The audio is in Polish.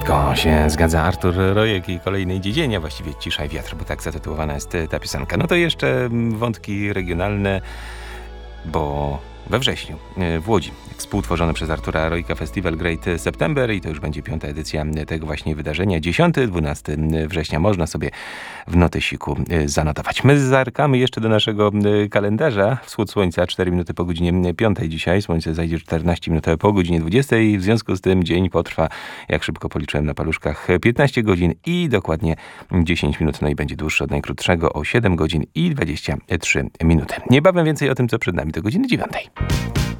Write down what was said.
Wszystko się zgadza. Artur Rojek i kolejnej dziedzinie, właściwie Cisza i wiatr, bo tak zatytułowana jest ta piosenka. No to jeszcze wątki regionalne, bo we wrześniu w Łodzi współtworzony przez Artura Rojka Festiwal Great September i to już będzie 5. edycja tego właśnie wydarzenia. 10-12 września można sobie w notesiku zanotować. My zerkamy jeszcze do naszego kalendarza. Wschód słońca 4 minuty po godzinie 5 dzisiaj. Słońce zajdzie 14 minut po godzinie 20. W związku z tym dzień potrwa, jak szybko policzyłem na paluszkach, 15 godzin i dokładnie 10 minut. No i będzie dłuższy od najkrótszego o 7 godzin i 23 minuty. Niebawem więcej o tym, co przed nami do godziny 9.